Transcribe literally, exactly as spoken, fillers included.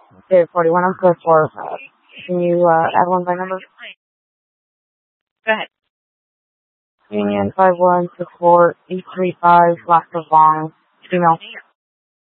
Okay, forty-one, I'm good for. Uh, can you uh, add one by number? Go ahead. Union five one six four eight three five, last of long, female.